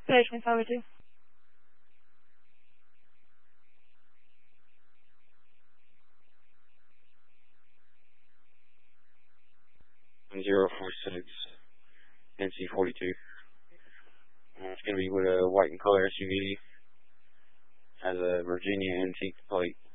Patient 502. Zero 46 NC 42. It's going to be with a white and color SUV. Has a Virginia antique plate.